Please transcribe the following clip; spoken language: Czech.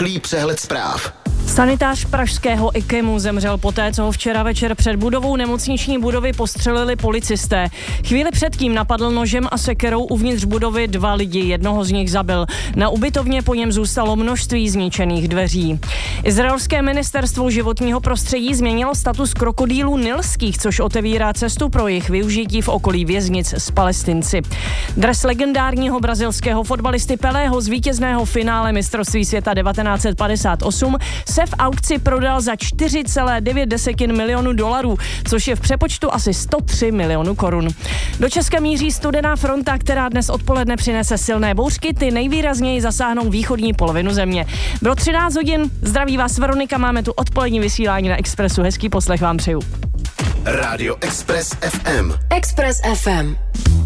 Rychlý přehled zpráv. Sanitář pražského IKEMu zemřel poté, co ho včera večer před budovou nemocniční budovy postřelili policisté. Chvíli předtím napadl nožem a sekerou uvnitř budovy 2 lidi, jednoho z nich zabil. Na ubytovně po něm zůstalo množství zničených dveří. Izraelské ministerstvo životního prostředí změnilo status krokodýlů nilských, což otevírá cestu pro jejich využití v okolí věznic s Palestinci. Dres legendárního brazilského fotbalisty Pelého z vítězného finále mistrovství světa 1958 se v aukci prodal za 4,9 milionu dolarů, což je v přepočtu asi 103 milionů korun. Do Česka míří studená fronta, která dnes odpoledne přinese silné bouřky, ty nejvýrazněji zasáhnou východní polovinu země. Bylo 13 hodin, zdraví vás Veronika, máme tu odpolední vysílání na Expressu, hezký poslech vám přeju. Rádio Express FM. Express FM.